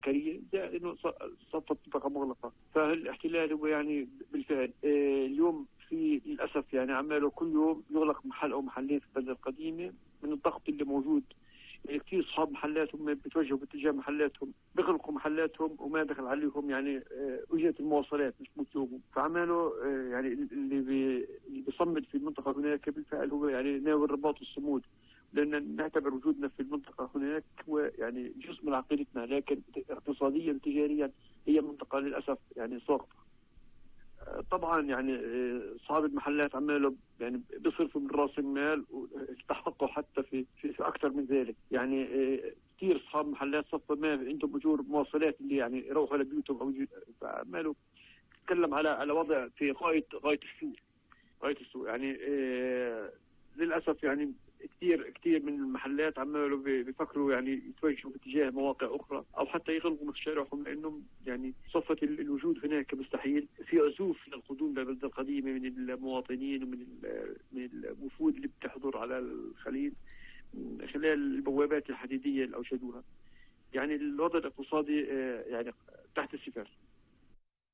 سكريه، زائد انه صفت منطقه مغلقه. فالاحتلال هو يعني بالفعل اليوم في للاسف يعني عماله كل يوم يغلق محل او محلين في البلده القديمه من الضغط اللي موجود. يعني كثير اصحاب محلات هم بتوجهوا باتجاه محلاتهم، بيغلقوا محلاتهم وما دخل عليهم يعني اجره المواصلات مش بتجوهم. فعماله يعني اللي بيصمد في المنطقه هناك بالفعل هو يعني ناوي الرباط والصمود، لان نعتبر وجودنا في المنطقه هناك هو يعني جزء من عقيدتنا، لكن اقتصاديا تجاريا هي منطقه للاسف يعني ساقطه. طبعا يعني اصحاب المحلات عمالوا يعني بيصرفوا من راس المال والتحقوا حتى في اكثر من ذلك. يعني كثير اصحاب محلات صفوا ما عندهم اجور مواصلات اللي يعني يروحوا لبيوتهم او فعمالوا تتكلم على وضع في غايه السوء يعني للاسف يعني كثير من المحلات عمالوا بيفكروا يعني يتوجهوا باتجاه مواقع اخرى او حتى يغلقوا مشاريعهم، لانهم يعني صفت الوجود هناك مستحيل. في عزوف للقدوم للبلده القديمه من المواطنين ومن الوفود اللي بتحضر على الخليج من خلال البوابات الحديديه اللي اوجدوها. يعني الوضع الاقتصادي يعني تحت الصفر.